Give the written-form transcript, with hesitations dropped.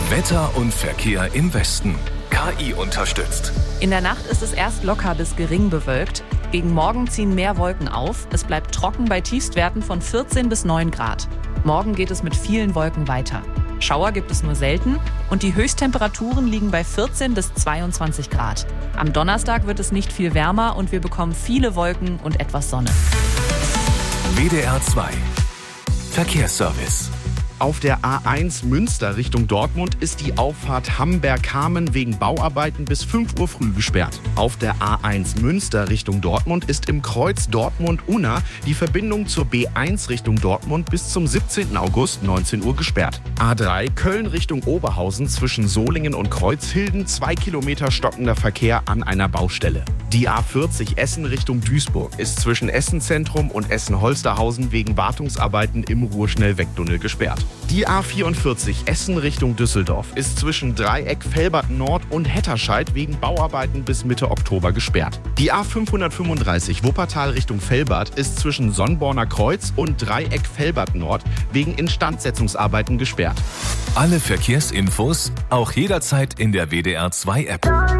Wetter und Verkehr im Westen. KI unterstützt. In der Nacht ist es erst locker bis gering bewölkt. Gegen Morgen ziehen mehr Wolken auf. Es bleibt trocken bei Tiefstwerten von 14 bis 9 Grad. Morgen geht es mit vielen Wolken weiter. Schauer gibt es nur selten und die Höchsttemperaturen liegen bei 14 bis 22 Grad. Am Donnerstag wird es nicht viel wärmer und wir bekommen viele Wolken und etwas Sonne. WDR 2 Verkehrsservice. Auf der A1 Münster Richtung Dortmund ist die Auffahrt Hamberg-Kamen wegen Bauarbeiten bis 5 Uhr früh gesperrt. Auf der A1 Münster Richtung Dortmund ist im Kreuz Dortmund-Unna die Verbindung zur B1 Richtung Dortmund bis zum 17. August 19 Uhr gesperrt. A3 Köln Richtung Oberhausen zwischen Solingen und Kreuzhilden 2 Kilometer stockender Verkehr an einer Baustelle. Die A40 Essen Richtung Duisburg ist zwischen Essen-Zentrum und Essen-Holsterhausen wegen Wartungsarbeiten im Ruhrschnellwegtunnel gesperrt. Die A44 Essen Richtung Düsseldorf ist zwischen Dreieck Velbert Nord und Hetterscheid wegen Bauarbeiten bis Mitte Oktober gesperrt. Die A535 Wuppertal Richtung Velbert ist zwischen Sonnborner Kreuz und Dreieck Velbert Nord wegen Instandsetzungsarbeiten gesperrt. Alle Verkehrsinfos auch jederzeit in der WDR 2 App.